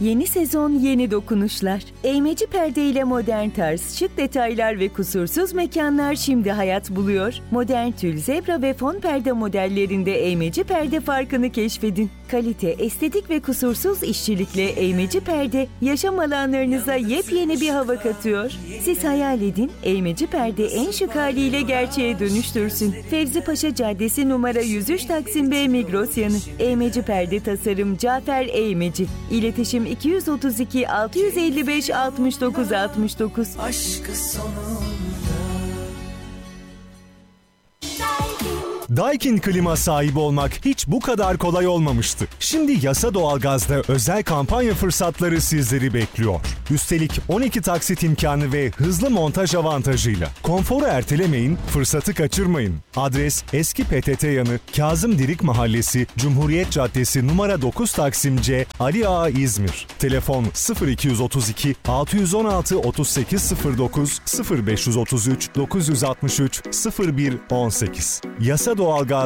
Yeni sezon, yeni dokunuşlar. Eğmeci perde ile modern tarz, şık detaylar ve kusursuz mekanlar şimdi hayat buluyor. Modern tül, zebra ve fon perde modellerinde eğmeci perde farkını keşfedin. Kalite, estetik ve kusursuz işçilikle eğmeci perde, yaşam alanlarınıza yepyeni bir hava katıyor. Siz hayal edin, eğmeci perde en şık haliyle gerçeğe dönüştürsün. Fevzi Paşa Caddesi numara 103 Taksim B Migros yanı. Eğmeci perde tasarım Cafer Eğmeci. İletişim 232 655 69 69. Aşkı sonunda. Daikin klima sahibi olmak hiç bu kadar kolay olmamıştı. Şimdi Yasa Doğalgaz'da özel kampanya fırsatları sizleri bekliyor. Üstelik 12 taksit imkanı ve hızlı montaj avantajıyla. Konforu ertelemeyin, fırsatı kaçırmayın. Adres Eski PTT yanı Kazım Dirik Mahallesi, Cumhuriyet Caddesi numara 9 Taksim C, Ali Ağa, İzmir. Telefon 0232 616 3809 0533 963 01 18. Yasa Doğalgaz